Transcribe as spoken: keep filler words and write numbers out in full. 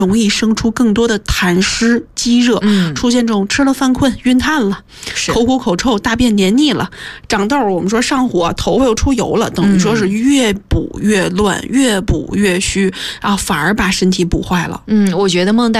容易生出更多的痰湿积热， 嗯， 出现这种吃了犯困、晕碳了，口苦口臭、大便黏腻了，长痘，我们说上火，头发又出油了，等于说是越补越乱，越补越虚，然后反而把身体补坏了。 嗯，我觉得孟大